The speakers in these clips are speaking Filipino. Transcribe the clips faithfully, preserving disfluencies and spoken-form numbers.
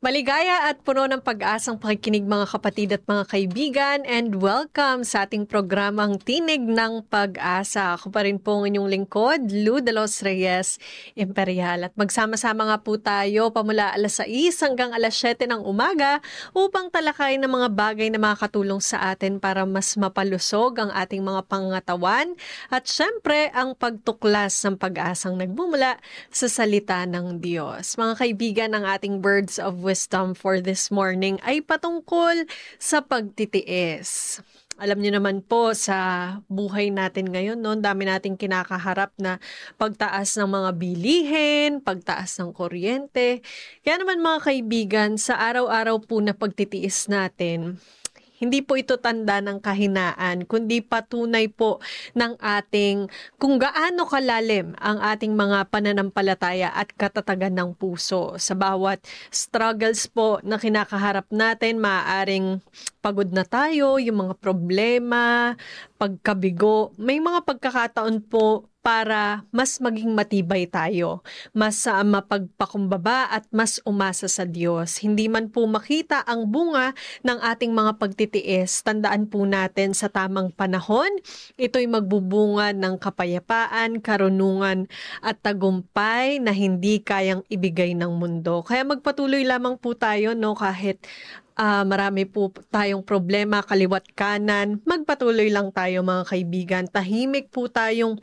Maligaya at puno ng pag-asang pakikinig mga kapatid at mga kaibigan, and welcome sa ating programang Tinig ng Pag-asa. Ako pa rin po ang inyong lingkod, Lou de los Reyes Imperial. At magsama-sama nga po tayo pamula alas sais hanggang alas siyete ng umaga upang talakayin ng mga bagay na makakatulong sa atin para mas mapalusog ang ating mga pangatawan at syempre ang pagtuklas ng pag-asang nagmumula sa salita ng Diyos. Mga kaibigan, ang ating words of wisdom for this morning ay patungkol sa pagtitiis. Alam niyo naman po sa buhay natin ngayon, no, dami nating kinakaharap na pagtaas ng mga bilihin, pagtaas ng kuryente. Kaya naman mga kaibigan, sa araw-araw po na pagtitiis natin, hindi po ito tanda ng kahinaan, kundi patunay po ng ating kung gaano kalalim ang ating mga pananampalataya at katatagan ng puso. Sa bawat struggles po na kinakaharap natin, maaaring pagod na tayo, yung mga problema, pagkabigo. May mga pagkakataon po para mas maging matibay tayo, mas uh, mapagpakumbaba at mas umasa sa Diyos. Hindi man po makita ang bunga ng ating mga pagtitiis, tandaan po natin sa tamang panahon, ito'y magbubunga ng kapayapaan, karunungan at tagumpay na hindi kayang ibigay ng mundo. Kaya magpatuloy lamang po tayo, no, kahit Uh, marami po tayong problema, kaliwat kanan, magpatuloy lang tayo mga kaibigan. Tahimik po tayong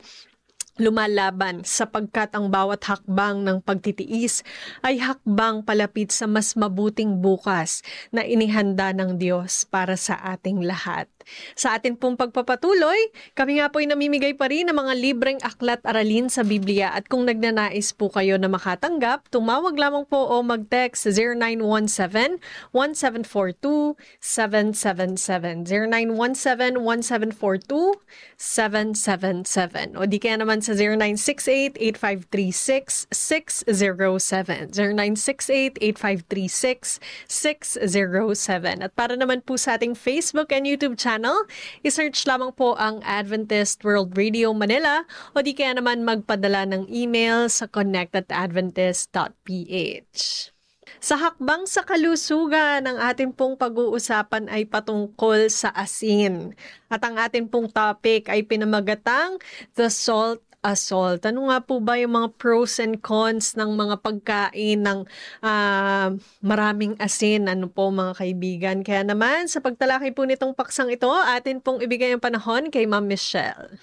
lumalaban sapagkat ang bawat hakbang ng pagtitiis ay hakbang palapit sa mas mabuting bukas na inihanda ng Diyos para sa ating lahat. Sa atin pong pagpapatuloy, kami nga po ay namimigay pa rin ng mga libreng aklat aralin sa Biblia, at kung nagnanais po kayo na makatanggap, tumawag lamang po o mag-text sa zero nine one seven, one seven four two, seven seven seven, zero nine one seven, one seven four two, seven seven seven, o di kaya naman sa zero nine six eight, eight five three six, six zero seven, zero nine six eight, eight five three six, six zero seven. At para naman po sa ating Facebook and YouTube channel, i-search lamang po ang Adventist World Radio Manila, o di kaya naman magpadala ng email sa connect at adventist dot p h. Sa hakbang sa kalusugan, ang ating pong pag-uusapan ay patungkol sa asin. At ang ating pong topic ay pinamagatang The Salt Assault. Ano nga po ba yung mga pros and cons ng mga pagkain ng uh, maraming asin? Ano po mga kaibigan? Kaya naman, sa pagtalakay po nitong paksang ito, atin pong ibigay ang panahon kay Ma'am Michelle.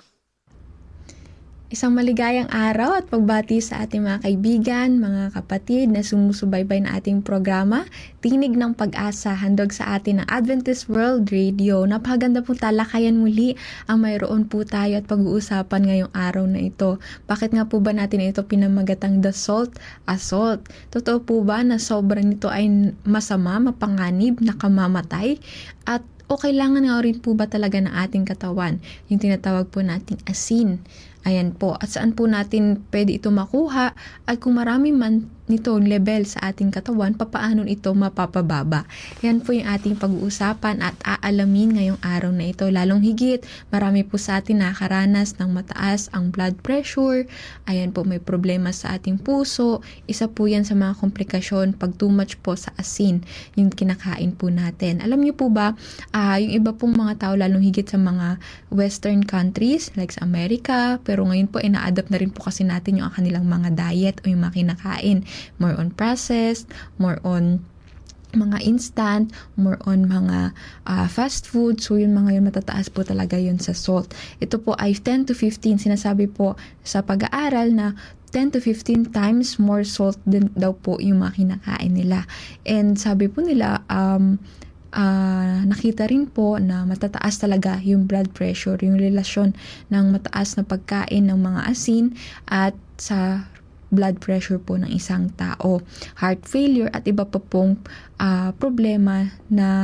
Isang maligayang araw at pagbati sa ating mga kaibigan, mga kapatid na sumusubaybay na ating programa, Tinig ng Pag-asa, handog sa atin ng Adventist World Radio. Napakaganda pong talakayan muli ang mayroon po tayo at pag-uusapan ngayong araw na ito. Bakit nga po ba natin ito pinamagatang The Salt Assault? Totoo po ba na sobrang nito ay masama, mapanganib, nakamamatay? At o kailangan nga rin po ba talaga ng ating katawan, yung tinatawag po nating asin? Ayan po, at saan po natin pwede ito makuha, at kung marami man nito level sa ating katawan, papaano ito mapapababa? Yan po yung ating pag-uusapan at aalamin ngayong araw na ito. Lalong higit, marami po sa atin nakakaranas ng mataas ang blood pressure. Ayan po, may problema sa ating puso. Isa po yan sa mga komplikasyon pag too much po sa asin yung kinakain po natin. Alam niyo po ba, uh, yung iba pong mga tao, lalong higit sa mga western countries like sa Amerika, pero ngayon po ina-adapt na rin po kasi natin yung kanilang mga diet o yung mga kinakain. More on processed, more on mga instant, more on mga uh, fast food. So yung mga yun, matataas po talaga yun sa salt. Ito po ay ten to fifteen, sinasabi po sa pag-aaral na ten to fifteen times more salt din daw po yung mga kinakain nila. And sabi po nila, um, Uh, nakita rin po na matataas talaga yung blood pressure, yung relasyon ng mataas na pagkain ng mga asin at sa blood pressure po ng isang tao, heart failure at iba pa pong uh, problema na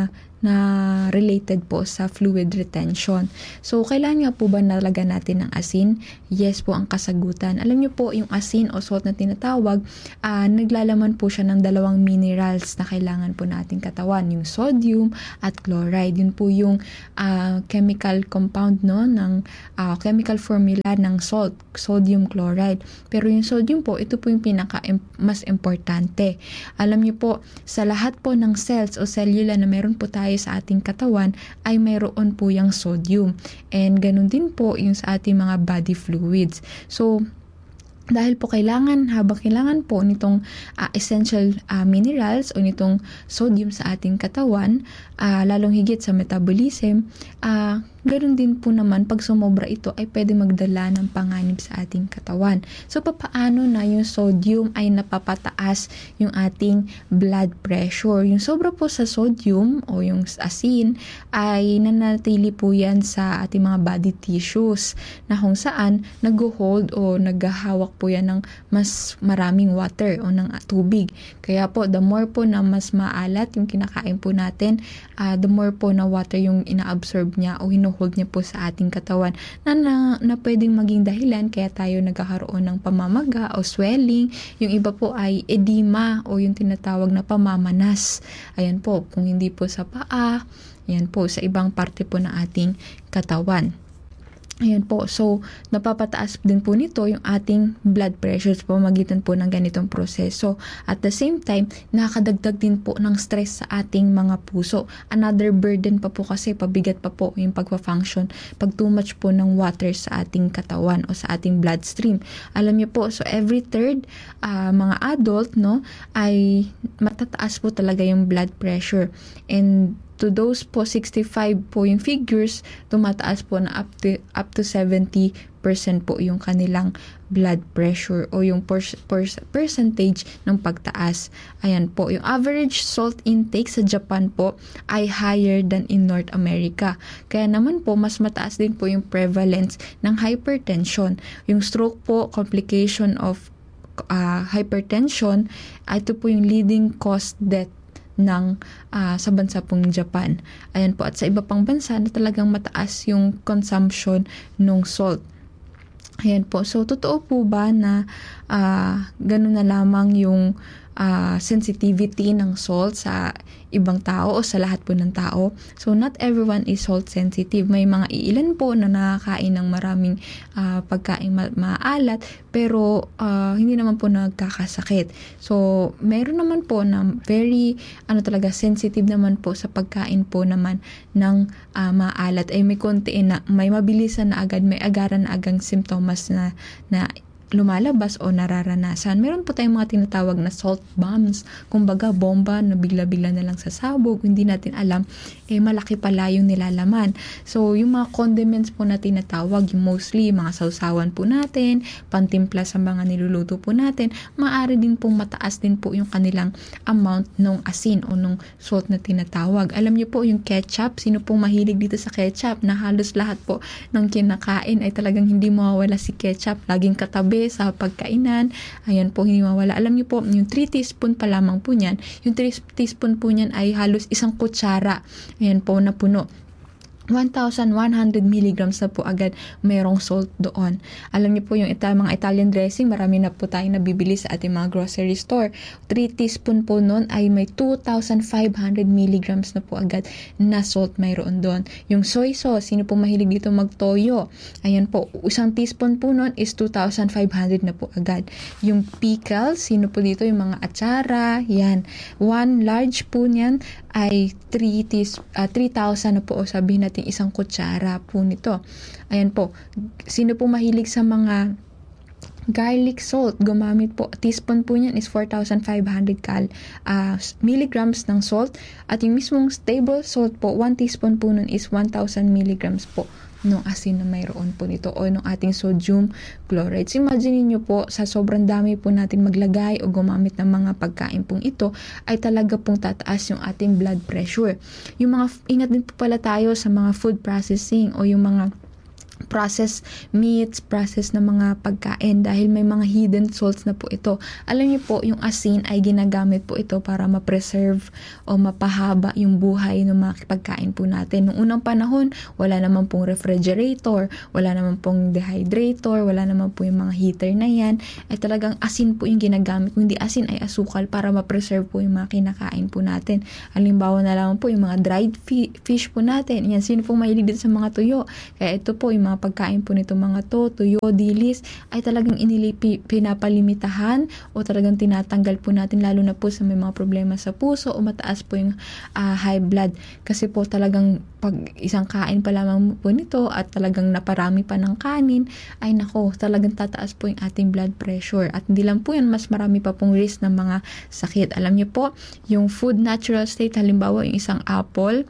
na related po sa fluid retention. So, kailan nga po ba nalagyan natin ng asin? Yes po ang kasagutan. Alam niyo po, yung asin o salt na tinatawag, uh, naglalaman po siya ng dalawang minerals na kailangan po nating katawan, yung sodium at chloride. Yun po yung uh, chemical compound, no, ng uh, chemical formula ng salt, sodium chloride. Pero yung sodium po, ito po yung pinaka mas importante. Alam niyo po, sa lahat po ng cells o cellula na meron po tayo sa ating katawan ay mayroon po yung sodium. And ganun din po yung sa ating mga body fluids. So, dahil po kailangan, habang kailangan po nitong uh, essential uh, minerals o nitong sodium sa ating katawan, uh, lalong higit sa metabolism, uh, ganoon din po naman pag sumobra ito ay pwede magdala ng panganib sa ating katawan. So, papaano na yung sodium ay napapataas yung ating blood pressure? Yung sobra po sa sodium o yung asin ay nanatili po yan sa ating mga body tissues na kung saan nag-hold o naghahawak po yan ng mas maraming water o ng tubig. Kaya po, the more po na mas maalat yung kinakain po natin, uh, the more po na water yung ina-absorb niya o hino-hold niya po sa ating katawan na, na, na pwedeng maging dahilan kaya tayo nagkakaroon ng pamamaga o swelling. Yung iba po ay edema o yung tinatawag na pamamanas. Ayan po, kung hindi po sa paa, ayan po, sa ibang parte po ng ating katawan. Ayan po, so napapataas din po nito yung ating blood pressure sa pamamagitan po ng ganitong proseso. At the same time, nakakadagdag din po ng stress sa ating mga puso. Another burden pa po kasi, pabigat pa po yung pagpa-function pag too much po ng water sa ating katawan o sa ating bloodstream. Alam niyo po, so every third uh, mga adult, no, ay matataas po talaga yung blood pressure. And to those po sixty-five po yung figures, tumataas po na up to, up to seventy percent po yung kanilang blood pressure o yung per- per- percentage ng pagtaas. Ayan po, yung average salt intake sa Japan po ay higher than in North America. Kaya naman po, mas mataas din po yung prevalence ng hypertension. Yung stroke po, complication of uh, hypertension, ito po yung leading cause death ng uh, sa bansa pong Japan. Ayan po, at sa iba pang bansa na talagang mataas yung consumption ng salt. Ayan po, so totoo po ba na uh, ganun na lamang yung uh, sensitivity ng salt sa ibang tao o sa lahat po ng tao? So not everyone is salt sensitive. May mga iilan po na nakakain ng maraming uh, pagkain ma- maalat pero uh, hindi naman po nagkakasakit. So meron naman po na very ano talaga sensitive naman po sa pagkain po naman ng uh, maalat. Ay may konti na may mabilisan na agad, may agaran na agang simptomas na na lumalabas o nararanasan. Meron po tayong mga tinatawag na salt bombs. Kumbaga, bomba na bigla-bigla na lang sasabog. Hindi natin alam, eh malaki pala yung nilalaman. So, yung mga condiments po na tinatawag, yung mostly mga sausawan po natin, pantimpla sa mga niluluto po natin, maaari din pong mataas din po yung kanilang amount ng asin o ng salt na tinatawag. Alam niyo po, yung ketchup, sino pong mahilig dito sa ketchup? Na halos lahat po ng kinakain ay talagang hindi mawawala si ketchup. Laging katabi sa pagkainan. Ayan po, hindi mawala. Alam niyo po, yung three teaspoon pa lamang po niyan, yung three teaspoon po niyan ay halos isang kutsara. Ayan po, na puno. one thousand one hundred milligrams na po agad mayroong salt doon. Alam niyo po yung ita, mga Italian dressing, marami na po tayong nabibili sa ating mga grocery store. three teaspoon po noon ay may two thousand five hundred milligrams na po agad na salt mayroon doon. Yung soy sauce, sino po mahilig dito magtoyo? Ayan po, isang teaspoon po noon is two thousand five hundred na po agad. Yung pickles, sino po dito? Yung mga atsara, yan. One large po niyan ay three thousand na po, o sabihin natin isang kutsara po nito. Ayan po, sino po mahilig sa mga garlic salt, gumamit po, teaspoon po niyan is four thousand five hundred cal uh, milligrams ng salt, at yung mismong table salt po, one teaspoon po nun is one thousand milligrams po ng asin na mayroon po nito o ng ating sodium chloride. So, imagine niyo po, sa sobrang dami po natin maglagay o gumamit ng mga pagkain pong ito, ay talaga pong tataas yung ating blood pressure. Yung mga, ingat din po pala tayo sa mga food processing o yung mga processed meats, processed na mga pagkain dahil may mga hidden salts na po ito. Alam niyo po, yung asin ay ginagamit po ito para ma-preserve o mapahaba yung buhay ng mga pagkain po natin. Noong unang panahon, wala naman pong refrigerator, wala naman pong dehydrator, wala naman po yung mga heater na yan. Ay talagang asin po yung ginagamit. Kung hindi asin ay asukal para ma-preserve po yung mga kinakain po natin. Halimbawa na lang po yung mga dried fi- fish po natin. Yan, sino pong mahilig dito sa mga tuyo? Kaya ito po yung mga pagkain po nito mga to, tuyo, dilis, ay talagang inilipi, pinapalimitahan o talagang tinatanggal po natin lalo na po sa may mga problema sa puso o mataas po yung uh, high blood. Kasi po talagang pag isang kain pa lamang po nito at talagang naparami pa ng kanin, ay nako, talagang tataas po yung ating blood pressure. At hindi lang po yun, mas marami pa pong risk ng mga sakit. Alam niyo po, yung food natural state, halimbawa yung isang apple,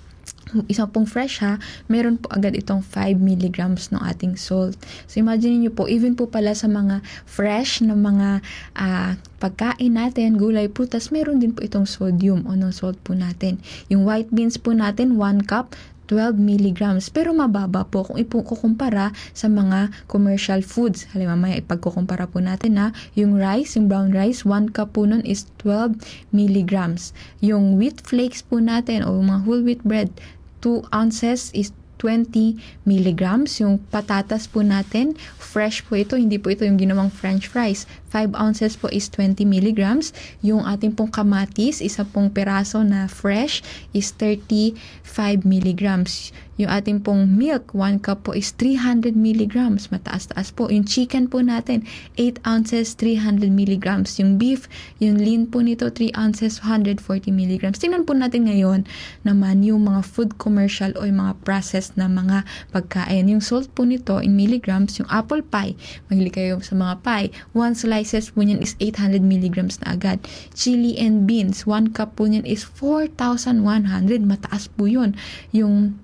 isang pong fresh ha, meron po agad itong five milligrams ng ating salt. So imagine niyo po, even po pala sa mga fresh na mga uh, pagkain natin, gulay, prutas, meron din po itong sodium o no salt po natin. Yung white beans po natin, one cup, twelve milligrams. Pero mababa po kung ikukumpara sa mga commercial foods. Halimbawa, may ipagkukumpara po natin na yung rice, yung brown rice, one cup po nun is twelve milligrams. Yung wheat flakes po natin o mga whole wheat bread, two ounces is twenty milligrams. Yung patatas po natin, fresh po ito, hindi po ito yung ginawang french fries. five ounces po is twenty milligrams. Yung ating pong kamatis, isa pong peraso na fresh is thirty-five milligrams. Yung ating pong milk, one cup po is three hundred milligrams. Mataas-taas po. Yung chicken po natin, eight ounces, three hundred milligrams. Yung beef, yung lean po nito, three ounces, one hundred forty milligrams. Tingnan po natin ngayon naman yung mga food commercial o yung mga processed na mga pagkain. Yung salt po nito in milligrams, yung apple pie, mahilig kayo sa mga pie, one slices po niyan is eight hundred milligrams na agad. Chili and beans, one cup po niyan is four thousand one hundred. Mataas po yun. Yung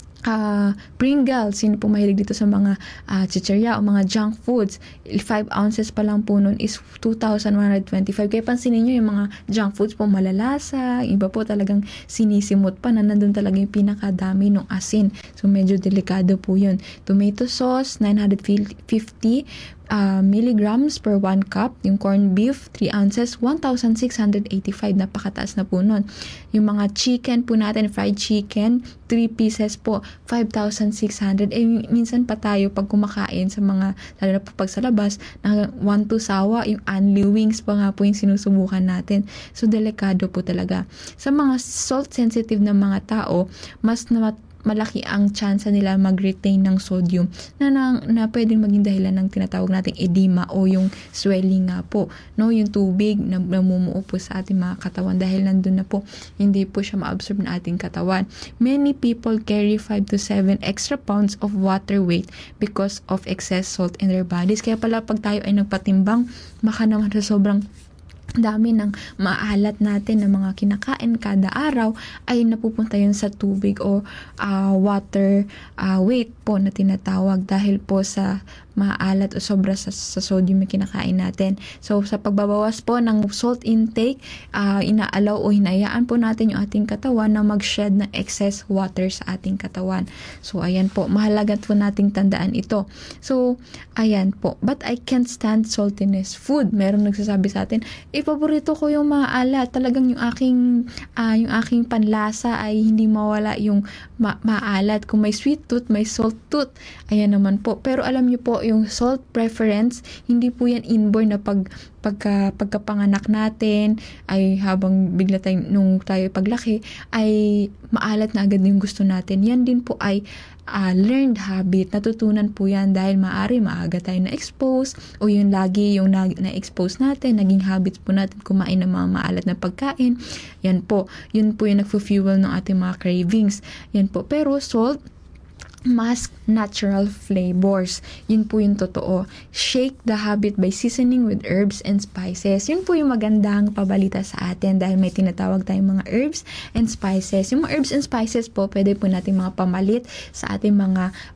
Uh, Pringles, sino po mahilig dito sa mga uh, chichirya o mga junk foods, five ounces pa lang po nun is two thousand one hundred twenty-five. Kaya pansinin nyo yung mga junk foods po malalasa, iba po talagang sinisimot pa na nandun talaga yung pinakadami ng asin. So medyo delikado po yun. Tomato sauce, nine hundred fifty Uh, milligrams per one cup. Yung corned beef, three ounces, one thousand six hundred eighty-five. Napakataas na po nun. Yung mga chicken po natin, fried chicken, three pieces po, five thousand six hundred. Eh, minsan pa tayo pag kumakain sa mga, lalo na po pag sa labas, na one to sawa, yung only wings pa nga po yung sinusubukan natin. So, delikado po talaga. Sa mga salt-sensitive na mga tao, mas na malaki ang chance nila mag-retain ng sodium na, na, na pwedeng maging dahilan ng tinatawag nating edema o yung swelling nga po. No? Yung tubig na namumuo po sa ating mga katawan dahil nandun na po, hindi po siya ma-absorb na ating katawan. Many people carry five to seven extra pounds of water weight because of excess salt in their bodies. Kaya pala pag tayo ay nagpatimbang, baka naman sa sobrang dami ng maalat natin na mga kinakain kada araw ay napupunta yun sa tubig o uh, water uh, weight po na tinatawag dahil po sa maalat o sobra sa, sa sodium na kinakain natin. So, sa pagbabawas po ng salt intake, uh, inaalaw o hinayaan po natin yung ating katawan na mag-shed ng excess water sa ating katawan. So, ayan po. Mahalaga po nating tandaan ito. So, ayan po. But I can't stand saltiness food. Meron nagsasabi sa atin, eh, paborito ko yung maalat. Talagang yung aking, uh, yung aking panlasa ay hindi mawala yung ma- maalat. Kung may sweet tooth, may salt tooth. Ayan naman po. Pero alam niyo po, yung salt preference, hindi po yan inborn na pag pagka pagkapanganak natin ay habang bigla tayo nung tayo paglaki ay maalat na agad yung gusto natin. Yan din po ay uh, learned habit. Natutunan po yan dahil maaari maaga tayo na-expose o yung lagi yung na- na-expose natin, naging habits po natin kumain ng mga maalat na pagkain. Yan po. Yun po yung nagfu-fuel ng ating mga cravings. Yan po. Pero salt mask natural flavors. Yun po yung totoo. Shake the habit by seasoning with herbs and spices. Yun po yung magandang pabalita sa atin dahil may tinatawag tayong mga herbs and spices. Yung mga herbs and spices po, pwede po natin mga pamalit sa ating mga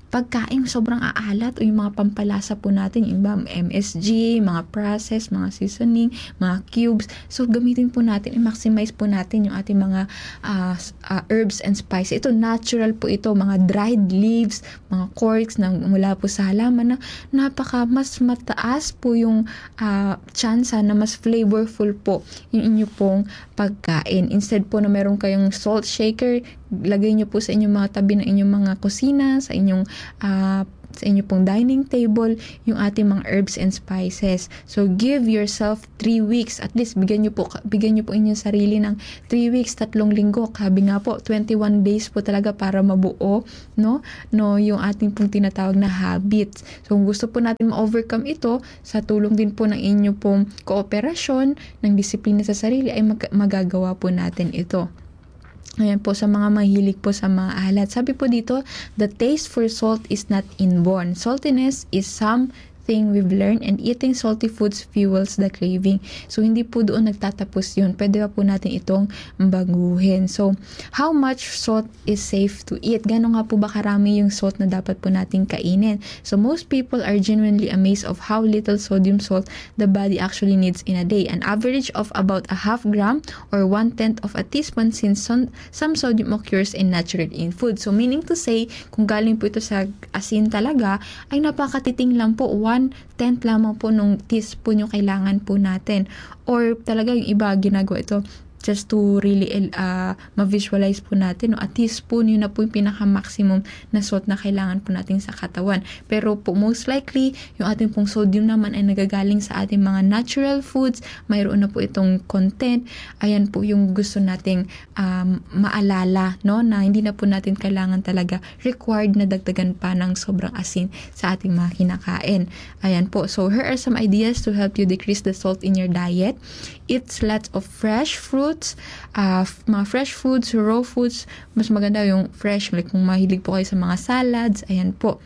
pagkain sobrang aalat o yung mga pampalasa po natin, yung iba M S G, mga processed, mga seasoning, mga cubes. So gamitin po natin, i-maximize po natin yung ating mga uh, uh, herbs and spices. Ito natural po ito, mga dried leaves, mga corks na mula po sa halaman na napaka mas mataas po yung uh, chance na mas flavorful po yung inyo pong pagkain. Instead po na meron kayong salt shaker, lagay nyo po sa inyong mga tabi ng inyong mga kusina, sa inyong uh, sa inyo pong dining table, yung ating mga herbs and spices. So, give yourself three weeks. At least, bigyan nyo po, bigyan nyo po inyong sarili ng three weeks, tatlong linggo. Sabi nga po, twenty-one days po talaga para mabuo, no? No, yung ating pong tinatawag na habits. So, kung gusto po natin ma-overcome ito, sa tulong din po ng inyo pong kooperasyon, ng disiplina sa sarili, ay mag- magagawa po natin ito. Ayan po, sa mga mahilig po sa mga alat. Sabi po dito, the taste for salt is not inborn. Saltiness is some thing we've learned, and eating salty foods fuels the craving. So, hindi po doon nagtatapos yun. Pwede pa po natin itong baguhin. So, how much salt is safe to eat? Gano'n nga po ba karami yung salt na dapat po natin kainin? So, most people are genuinely amazed of how little sodium salt the body actually needs in a day. An average of about a half gram or one-tenth of a teaspoon, since some, some sodium occurs in naturally in food. So, meaning to say, kung galing po ito sa asin talaga, ay napakatiting lang po, one-tenth lamang po nung teaspoon yung kailangan po natin. Or talaga yung iba ginagawa ito just to really uh, ma-visualize po natin, no? A teaspoon, yun na po yung pinaka-maximum na salt na kailangan po natin sa katawan. Pero po, most likely, yung ating pong sodium naman ay nagagaling sa ating mga natural foods. Mayroon na po itong content. Ayan po yung gusto nating um, maalala, no? Na hindi na po natin kailangan talaga required na dagdagan pa ng sobrang asin sa ating mga kinakain. Ayan po. So, here are some ideas to help you decrease the salt in your diet. Eat lots of fresh fruit, Uh, mga fresh foods, raw foods, mas maganda yung fresh, like kung mahilig po kayo sa mga salads, ayan po,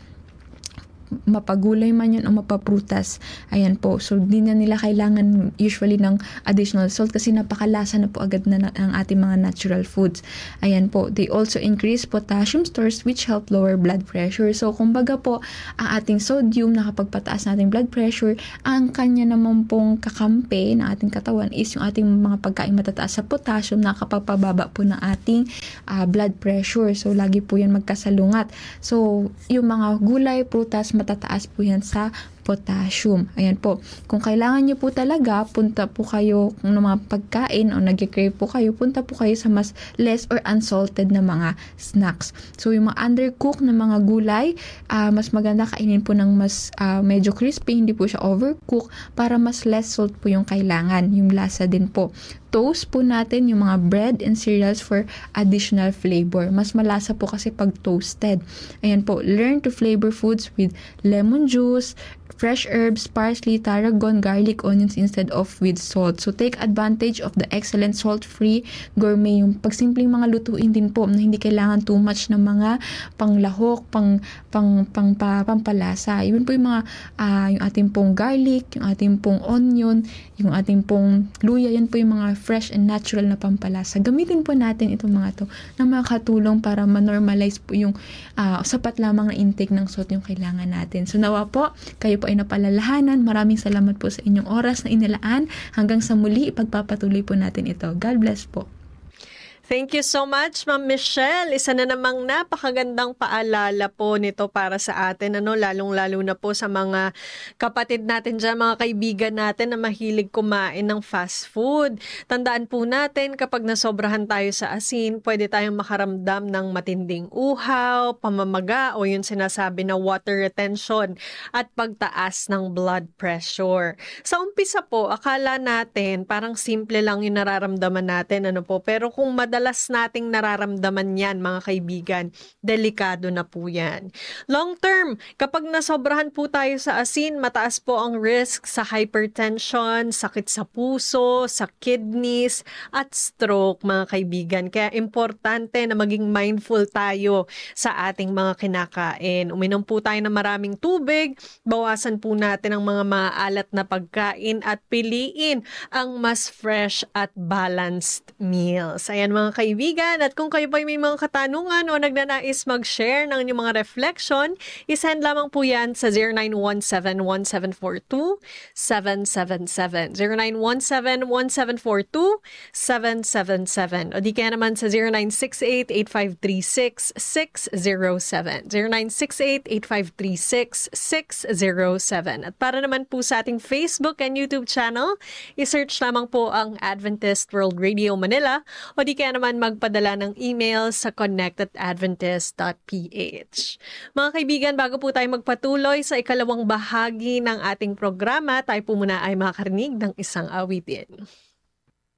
mapagulay man yun o mapaprutas, ayan po. So, di na nila kailangan usually ng additional salt kasi napakalasa na po agad na ng ating mga natural foods. Ayan po. They also increase potassium stores which help lower blood pressure. So, kumbaga po, ang ating sodium nakapagpataas nating blood pressure, ang kanya naman pong kakampi ng ating katawan is yung ating mga pagkain matataas sa potassium na nakapagpababa po ng ating uh, blood pressure. So, lagi po yan magkasalungat. So, yung mga gulay, prutas, matataas po yan sa potassium. Ayan po. Kung kailangan nyo po talaga, punta po kayo kung ng mga pagkain o nag-crave po kayo, punta po kayo sa mas less or unsalted na mga snacks. So, yung mga undercooked na mga gulay, uh, mas maganda kainin po ng mas uh, medyo crispy, hindi po siya overcook para mas less salt po yung kailangan. Yung lasa din po. Toast po natin yung mga bread and cereals for additional flavor. Mas malasa po kasi pag toasted. Ayan po. Learn to flavor foods with lemon juice, fresh herbs, parsley, tarragon, garlic, onions instead of with salt. So, take advantage of the excellent salt-free gourmet. Yung pagsimpleng mga lutuin din po na hindi kailangan too much ng mga panglahok, pang, pang, pang, pang pampalasa. Yun po yung mga, uh, yung ating pong garlic, yung ating pong onion, yung ating pong luya. Yan po yung mga fresh and natural na pampalasa. Gamitin po natin itong mga to na makatulong para ma-normalize po yung uh, sapat lamang na intake ng salt yung kailangan natin. So, nawa po, kayo po ay napalalahanan. Maraming salamat po sa inyong oras na inilaan. Hanggang sa muli, ipagpapatuloy po natin ito. God bless po. Thank you so much, Ma'am Michelle. Isa na namang napakagandang paalala po nito para sa atin, ano, lalong-lalo na po sa mga kapatid natin dyan, mga kaibigan natin na mahilig kumain ng fast food. Tandaan po natin, kapag nasobrahan tayo sa asin, pwede tayong makaramdam ng matinding uhaw, pamamaga, o yung sinasabi na water retention at pagtaas ng blood pressure. Sa umpisa po, akala natin parang simple lang yung nararamdaman natin, ano po, pero kung mad Madalas nating nararamdaman yan, mga kaibigan, delikado na po yan. Long term, kapag nasobrahan po tayo sa asin, mataas po ang risk sa hypertension, sakit sa puso, sa kidneys, at stroke, mga kaibigan. Kaya importante na maging mindful tayo sa ating mga kinakain. Uminom po tayo ng maraming tubig, bawasan po natin ang mga maalat na pagkain at piliin ang mas fresh at balanced meals. Ayan, mga mga kaibigan. At kung kayo pa may mga katanungan o nagnanais mag-share ng inyong mga reflection, isend lamang po yan sa zero nine one seven one seven four two seven seven seven. zero nine one seven one seven four two seven seven seven. O di kaya naman sa zero nine six eight eight five three six six zero seven. zero nine six eight eight five three six six zero seven. At para naman po sa ating Facebook and YouTube channel, i-search lamang po ang Adventist World Radio Manila o di kaya naman magpadala ng email sa connect at adventist dot p h. Mga kaibigan, bago po tayo magpatuloy sa ikalawang bahagi ng ating programa, tayo po muna ay makakarinig ng isang awitin.